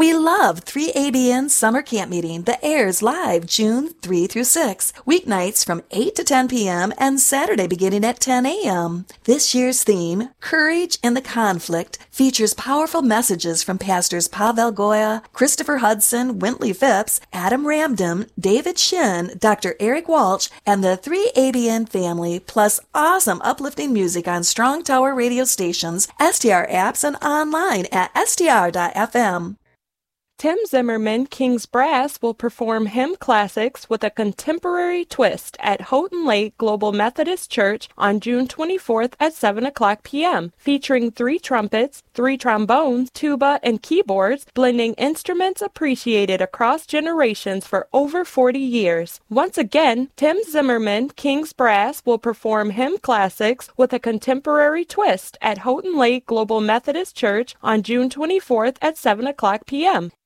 We love 3ABN Summer Camp Meeting that airs live June 3 through 6, weeknights from 8 to 10 p.m. and Saturday beginning at 10 a.m. This year's theme, Courage in the Conflict, features powerful messages from Pastors Pavel Goya, Christopher Hudson, Wintley Phipps, Adam Ramdam, David Shin, Dr. Eric Walsh, and the 3ABN family, plus awesome uplifting music on Strong Tower radio stations, STR apps, and online at str.fm. Tim Zimmerman, King's Brass, will perform hymn classics with a contemporary twist at Houghton Lake Global Methodist Church on June 24th at 7 o'clock p.m., featuring 3 trumpets, 3 trombones, tuba, and keyboards, blending instruments appreciated across generations for over 40 years. Once again, Tim Zimmerman, King's Brass, will perform hymn classics with a contemporary twist at Houghton Lake Global Methodist Church on June 24th at 7 o'clock p.m.